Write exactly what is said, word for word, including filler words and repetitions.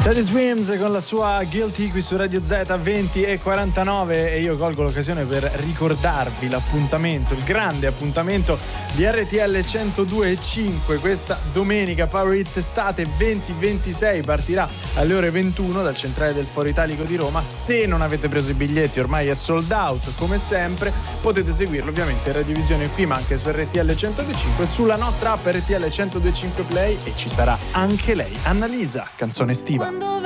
Teddy Swims con la sua Guilty qui su Radio Z venti e quarantanove, e io colgo l'occasione per ricordarvi l'appuntamento, il grande appuntamento di R T L centodue e cinque questa domenica. Power Hits Estate venti ventisei partirà alle ore ventuno dal centrale del Foro Italico di Roma. Se non avete preso i biglietti ormai è sold out come sempre, potete seguirlo ovviamente in radiovisione qui ma anche su R T L centodue e cinque, sulla nostra app R T L centodue e cinque Play, e ci sarà anche lei, Annalisa, canzone estiva.